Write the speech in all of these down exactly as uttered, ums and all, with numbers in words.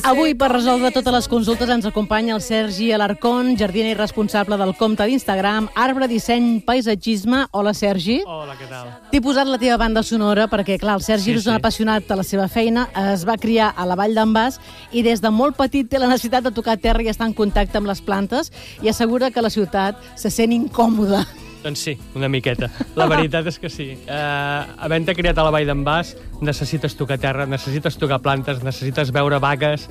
Avui, per resoldre totes les consultes, ens acompanya el Sergi Alarcón, jardiner i responsable del compte d'Instagram Arbre Disseny Paisatgisme. Hola, Sergi. Hola, què tal? T'he posat la teva banda sonora perquè, clar, el Sergi Sí, és un sí. apassionat de la seva feina, es va criar a la Vall d'en Bas i des de molt petit té la necessitat de tocar terra i estar en contacte amb les plantes i assegura que la ciutat se sent incòmoda. Doncs sí, una miqueta. La veritat és que sí. Uh, Havent-te criat a la Vall d'en Bas, necessites tocar terra, necessites tocar plantes, necessites veure vagues,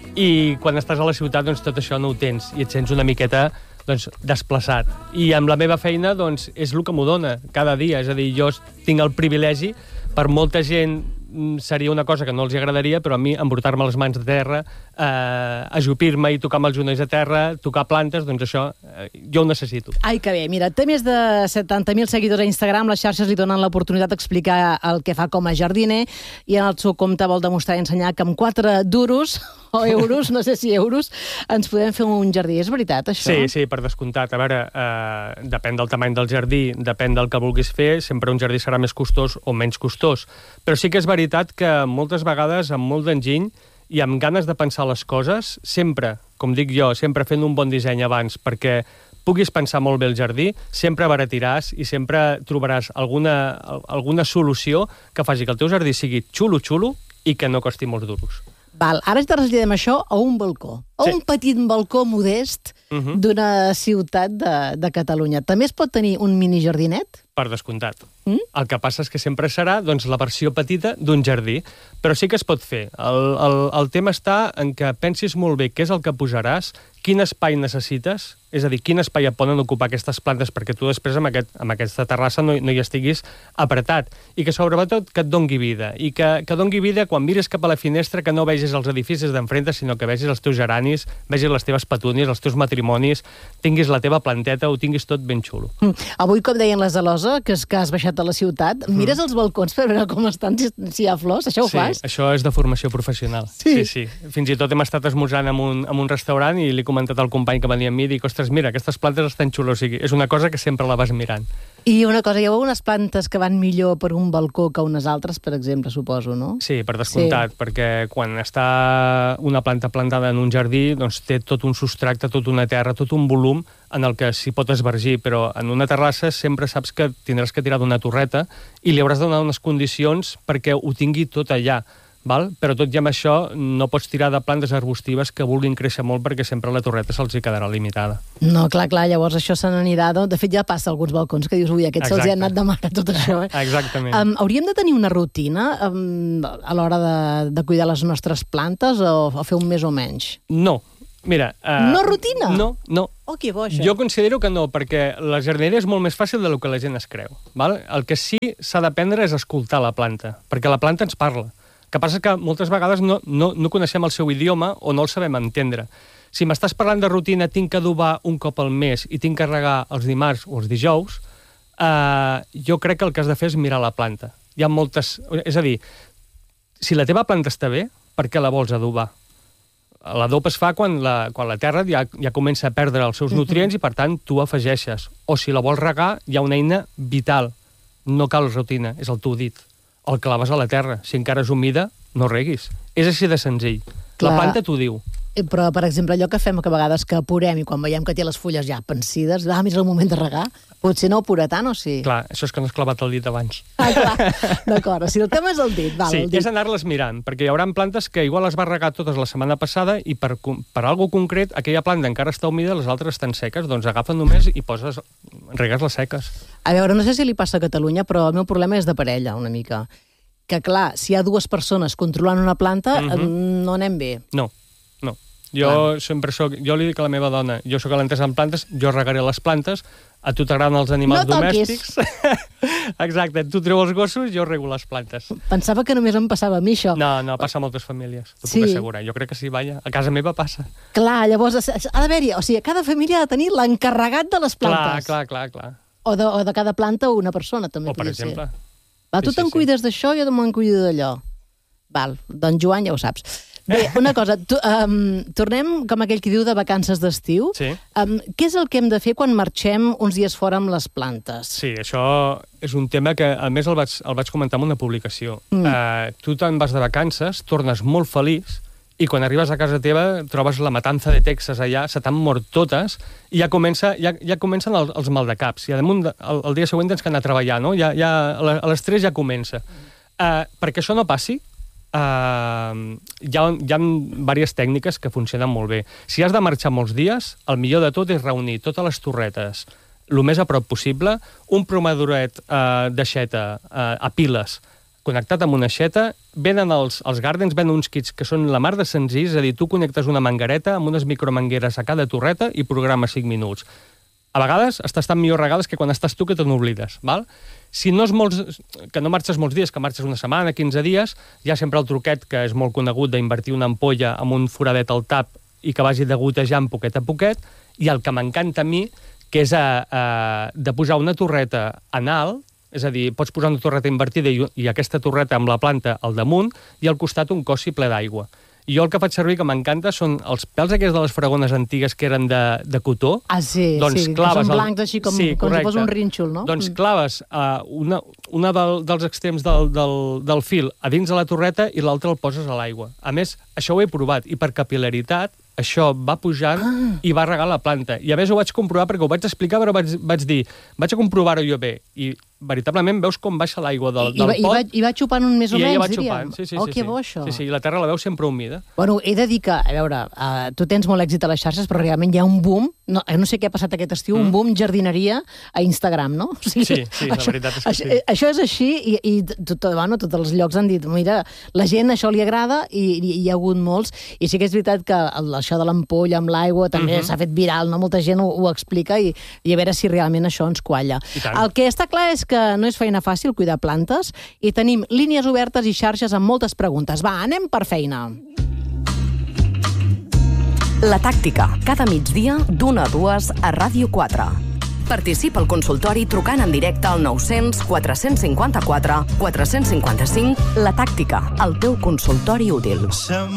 i quan estàs a la ciutat, doncs tot això no ho tens, i et sents una miqueta doncs, desplaçat. I amb la meva feina, doncs, és el que m'ho dona cada dia. És a dir, jo tinc el privilegi, per molta gent seria una cosa que no els agradaria, però a mi embrutar-me les mans de terra, eh, ajupir-me i tocar amb els genolls a terra, tocar plantes, doncs això eh, jo ho necessito. Ai, que bé. Mira, té més de setanta mil seguidors a Instagram, les xarxes li donen l'oportunitat d'explicar el que fa com a jardiner i en el seu compte vol demostrar i ensenyar que amb quatre duros o euros, no sé si euros, ens podem fer un jardí. És veritat, això? Sí, sí, per descomptat. A veure, eh, depèn del tamany del jardí, depèn del que vulguis fer, sempre un jardí serà més costós o menys costós. Però sí que és veritat que moltes vegades, amb molt d'enginy i amb ganes de pensar les coses, sempre, com dic jo, sempre fent un bon disseny abans, perquè puguis pensar molt bé el jardí, sempre baratiràs i sempre trobaràs alguna, alguna solució que faci que el teu jardí sigui xulo-xulo i que no costi molts duros. Val, ara ens traslladem això a un balcó, a Sí. un petit balcó modest Uh -huh. d'una ciutat de, de Catalunya. També es pot tenir un mini jardinet? Per descomptat. Mm? El que passa és que sempre serà doncs, la versió petita d'un jardí, però sí que es pot fer. El, el, el tema està en que pensis molt bé què és el que posaràs, quin espai necessites, és a dir, quin espai et poden ocupar aquestes plantes perquè tu després amb, aquest, amb aquesta terrassa no, no hi estiguis apretat, i que sobretot que et dongui vida, i que, que dongui vida quan mires cap a la finestra, que no vegis els edificis d'enfrente, sinó que vegis els teus geranis, vegis les teves petúnies, els teus matrimonis, tinguis la teva planteta, ho tinguis tot ben xulo. Mm. Avui, com deien les de l'Osa, que és que has baixat a la ciutat, mm. mires els balcons per veure com estan, si, si hi ha flors, això ho sí, fas? Això és de formació professional. Sí? Sí, sí. Fins i tot hem estat esmorzant en un, en un restaurant i li he comentat al company que venia amb mi i dic, ostres, mira, aquestes plantes estan xules, o sigui, és una cosa que sempre la vas mirant. I una cosa, hi ha unes plantes que van millor per un balcó que unes altres, per exemple, suposo, no? Sí, per descomptat, sí. Perquè quan està una planta plantada en un jardí, doncs té tot un substracte, tota una terra, tot un volum en el que s'hi pot esvergir, però en una terrassa sempre saps que tindràs que tirar d'una torreta i li hauràs de donar unes condicions perquè ho tingui tot allà. Val? Però tot i amb això no pots tirar de plantes arbustives que vulguin créixer molt perquè sempre la torreta se'ls hi quedarà limitada. No, clar, clar, llavors això se n'anirà. De fet, ja passa a alguns balcons que dius, ui, aquests se'ls hi ha anat de mare, tot això. Eh? Exactament. Um, hauríem de tenir una rutina um, a l'hora de, de cuidar les nostres plantes o, o fer un més o menys? No. Mira... Uh, no rutina? No, no. Oh, que bo, això. Jo considero que no, perquè la jardineria és molt més fàcil del que la gent es creu. Val? El que sí s'ha d'aprendre és escoltar la planta, perquè la planta ens parla. El que passa és que moltes vegades no, no, no coneixem el seu idioma o no el sabem entendre. Si m'estàs parlant de rutina, tinc que adobar un cop al mes i tinc que regar els dimarts o els dijous, eh, jo crec que el que has de fer és mirar la planta. Hi ha moltes... És a dir, si la teva planta està bé, per què la vols adobar? L'adob es fa quan la, quan la terra ja, ja comença a perdre els seus nutrients i, per tant, tu afegeixes. O si la vols regar, hi ha una eina vital. No cal rutina, és el teu dit. El claves a la terra. Si encara és humida, no reguis. És així de senzill. Clar. La planta t'ho diu. Però, per exemple, allò que fem que a vegades que apurem i quan veiem que té les fulles ja pensides, ah, mira, és el moment de regar, potser no apura tant, o sí? Clar, això és que no has clavat el dit abans. Ah, clar, d'acord. O sigui, el tema és el dit, val, Sí, el dit. és anar-les mirant, perquè hi haurà plantes que igual les vas regar totes la setmana passada i per, per algo concret aquella planta encara està humida, les altres estan seques, doncs agafa només i poses, regues les seques. A veure, no sé si li passa a Catalunya, però el meu problema és de parella, una mica. Que, clar, si hi ha dues persones controlant una planta, mm-hmm. no anem bé. No, no. Jo clar. sempre soc... Jo li dic a la meva dona, jo sóc l'entesa en plantes, jo regaré les plantes, a tu t'agraden els animals no domèstics. Exacte, tu treu els gossos, jo rego les plantes. Pensava que només em passava a mi, això. No, no, passa a moltes famílies, t'ho Sí. puc assegurar. Jo crec que sí, vaja, a casa meva passa. Clar, llavors ha d'haver-hi... O sigui, cada família ha de tenir l'encarregat de les Clar, plantes. clar, clar, clar. O de, o de cada planta una persona, també O, per podria exemple... ser. Va, tu Sí, sí, te'n sí. cuides d'això, jo me'n cuido d'allò. Val, doncs Joan ja ho saps. Bé, una cosa, tu, um, tornem, com aquell que diu, de vacances d'estiu. Sí. Um, què és el que hem de fer quan marxem uns dies fora amb les plantes? Sí, això és un tema que, a més, el vaig, el vaig comentar en una publicació. Mm. Uh, tu te'n vas de vacances, tornes molt feliç i quan arribes a casa teva trobes la matança de Texas allà, se t'han mort totes, i ja, comença, ja, ja comencen els, els maldecaps, i a damunt el, el dia següent tens que anar a treballar, no? Ja, ja, a les tres ja comença. Uh, perquè això no passi, Uh, hi, ha, hi ha diverses tècniques que funcionen molt bé. Si has de marxar molts dies, el millor de tot és reunir totes les torretes el més a prop possible, un promadoret uh, d'aixeta uh, a piles connectat amb una aixeta, venen els, els Gardens, venen uns kits que són la mar de senzills, és a dir, tu connectes una manguereta amb unes micromangueres a cada torreta i programes cinc minuts. A vegades estàs tan millor regades que quan estàs tu que te n'oblides, val? Si no és molts, que no marxes molts dies, que marxes una setmana, quinze dies, hi ha sempre el truquet, que és molt conegut, d'invertir una ampolla amb un foradet al tap i que vagi degotejant poquet a poquet, i el que m'encanta a mi, que és a, a, de posar una torreta en alt, és a dir, pots posar una torreta invertida i, i aquesta torreta amb la planta al damunt, i al costat un cossi ple d'aigua. I jo el que faig servir, que m'encanta, són els pèls aquests de les fregones antigues que eren de, de cotó. Ah, sí, doncs sí, claves que són blancs així, com, sí, com si fos un rínxol, no? Doncs claves uh, una, una del, dels extrems del, del, del fil a dins de la torreta i l'altra el poses a l'aigua. A més, això ho he provat, i per capil·laritat, això va pujant ah. i va regar la planta. I a més ho vaig comprovar perquè ho vaig explicar, però vaig, vaig dir, vaig a comprovar-ho jo bé. I veritablement veus com baixa l'aigua del, del I, pot. I, va, I va xupant un més o I menys, va diríem. Xupant. Sí, sí, oh, sí, que sí. bo, això. Sí, sí, i la terra la veus sempre humida. Bueno, he de dir que, a veure, uh, tu tens molt èxit a les xarxes, però realment hi ha un boom, no, no sé què ha passat aquest estiu, mm. un boom jardineria a Instagram, no? O sigui, sí, sí, això, la veritat és que això, sí. Això és així, i, i tot, bueno, tots els llocs han dit, mira, la gent això li agrada, i, i hi ha hagut molts, i sí que és veritat que el, això de l'ampolla amb l'aigua també mm -hmm. s'ha fet viral, no? Molta gent ho, ho explica, i, i a veure si realment això ens qualla. El que està clar és que no és feina fàcil cuidar plantes, i tenim línies obertes i xarxes amb moltes preguntes. Va, anem per feina. La tàctica, cada migdia d'una a dues a Ràdio quatre. Participa al consultori trucant en directe al nou-cents quatre cents cinquanta-quatre quatre cents cinquanta-cinc. La tàctica, el teu consultori útil.